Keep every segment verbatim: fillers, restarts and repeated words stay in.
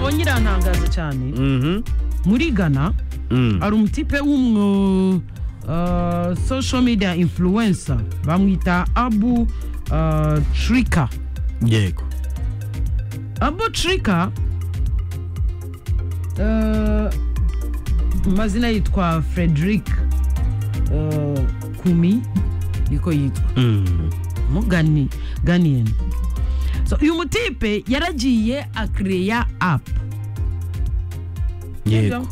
nabonye irantangaza cyane. Mhm. Muri Ghana Mm. ari umutipe w'umwo uh, social media influencer bamwita Abu uh, Trika. Yego. Abu Trika uh, mazina yitwa Frederick uh, Kumi niko yitwa. Mm. Mugani Ghanaian. So uyu mutipe yaragiye akreya app. Yego.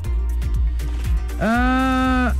Uh,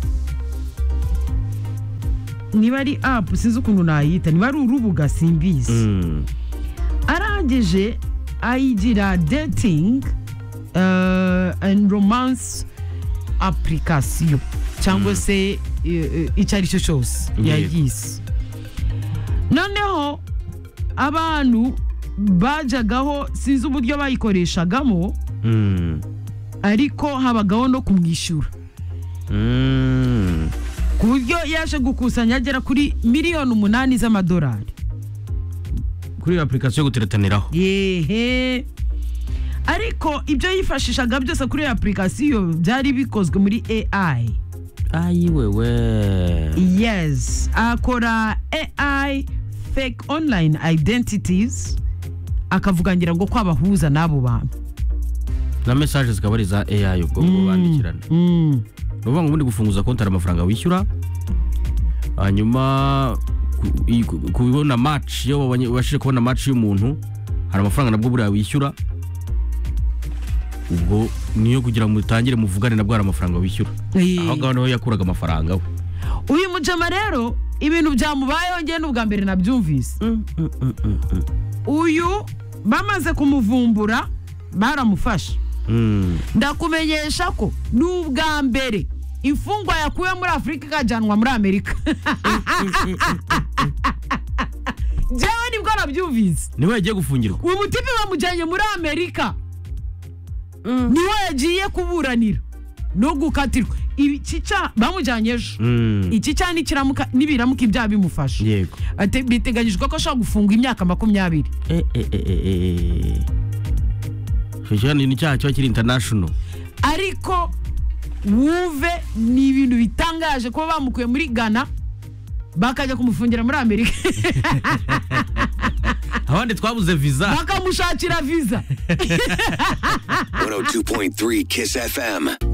niba ari app sinzi ukuntu nayita, niba ari urubuga simbizi. Mm. Arangije ayigira dating uh, and romance application cyangwa se uh, icyo ari cyo cyose yagise. Noneho abantu bajagaho sinzi uburyo bayikoreshagamo. Mm. Ariko habagaho no kumwishyura. Mm. Ku buryo yaje gukusanya agera kuri miliyoni umunani z'amadolari Kuri application yo guteretaniraho. yehe. Ariko ibyo yifashishaga byose kuri application byari bikozwe muri A I. Ayi wewe. Yes, akora A I fake online identities akavugangira ngo kwabahuza n'abo bantu. Na message zikaba ari za A I ubwo ngo bandikirana. Mm. Nuvuga ngo ubundi gufunguza konti ari amafaranga wishyura. Hanyuma kubona match yo washije kubona match y'umuntu hari amafaranga nabwo buriya wishyura. Ubwo niyo kugira ngo mutangire muvugane nabwo hari amafaranga wishyura. Aho gaho niho yakuraga amafaranga we. Uyu mujama rero ibintu byamubayeho ngiye n'ubwa mbere nabyumvise. Mm, mm, mm, mm, mm. Uyu bamaze kumuvumbura baramufasha. Mm. Ndakumenyesha ko n'ubwa mbere imfungwa yakuye muri Afrika ikajyanwa muri Amerika. Jewe nibwo nabyumvise. Niwe yagiye gufungirwa. Uyu mutipe bamujyanye muri Amerika. Mm. Niwe yagiye kuburanira no gukatirwa. Iki cya bamujyanye ejo. Mm. Iki cya nikiramuka nibiramuka ibyaha bimufasha. Yego. Ate biteganyijwe ko ashaka gufungwa imyaka makumyabiri. Eh eh eh eh. Shishani ni cyaha cyo kiri international. Ariko wuve ni ibintu bitangaje ko bamukuye muri Ghana bakajya kumufungira muri Amerika. Abandi twabuze visa. Bakamushakira visa. one oh two point three Kiss F M.